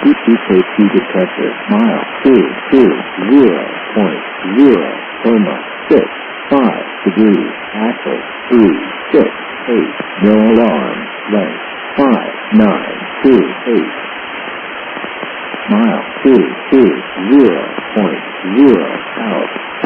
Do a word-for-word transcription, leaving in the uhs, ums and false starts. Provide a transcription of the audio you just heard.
E K T detector. Mile two two zero point zero coma six five degrees. Axle three six eight. No alarm. Length five nine two eight. Mile two two zero point zero out.